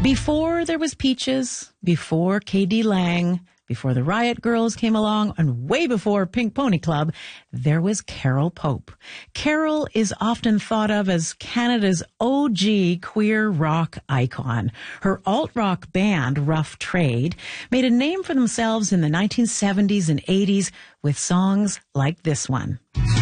Before there was Peaches, before K.D. Lang, before the Riot Girls came along, and way before Pink Pony Club, there was Carol Pope. Carol is often thought of as Canada's OG queer rock icon. Her alt-rock band, Rough Trade, made a name for themselves in the 1970s and 80s with songs like this one.